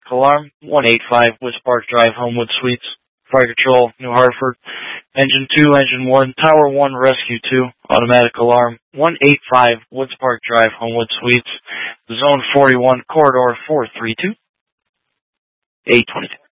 alarm, 185 Woods Park Drive, Homewood Suites. Fire Control, New Hartford. Engine 2, Engine 1, Tower 1, Rescue 2, automatic alarm, 185 Woods Park Drive, Homewood Suites. Zone 41, Corridor 432. 822.